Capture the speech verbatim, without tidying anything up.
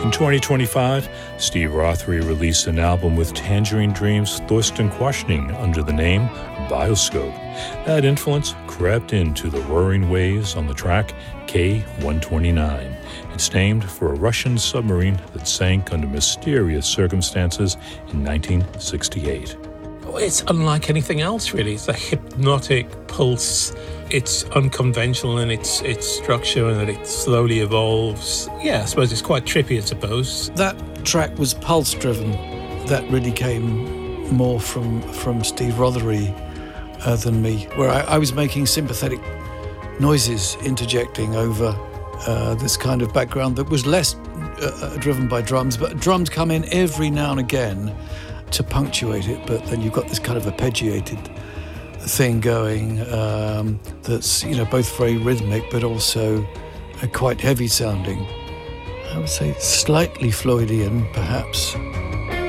In twenty twenty-five, Steve Rothery released an album with Tangerine Dream's Thorsten Quaschning under the name Bioscope. That influence crept into the Roaring Waves on the track K one twenty-nine. It's named for a Russian submarine that sank under mysterious circumstances in nineteen sixty-eight. It's unlike anything else, really. It's a hypnotic pulse. It's unconventional in its its structure, and that it slowly evolves. Yeah, I suppose it's quite trippy, I suppose. That track was pulse-driven. That really came more from, from Steve Rothery uh, than me, where I, I was making sympathetic noises, interjecting over uh, this kind of background that was less uh, driven by drums, but drums come in every now and again to punctuate it, but then you've got this kind of arpeggiated thing going um, that's, you know, both very rhythmic but also uh, quite heavy sounding. I would say slightly Floydian, perhaps.